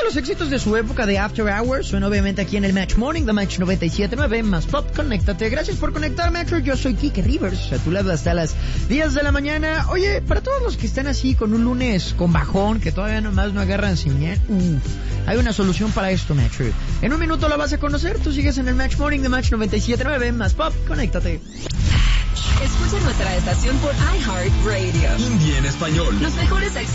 los éxitos de su época de After Hours suena obviamente aquí en el Match Morning, The Match 97.9, más pop, conéctate. Gracias por conectar, Metro. Yo soy Kike Rivers, a tu lado hasta las 10 de la mañana. Oye, para todos los que están así con un lunes con bajón, que todavía nomás no agarran señal, hay una solución para esto, Metro. En un minuto la vas a conocer. Tú sigues en el Match Morning, The Match 97.9, más pop, conéctate. Escucha nuestra estación por iHeartRadio. Indie en español. Los mejores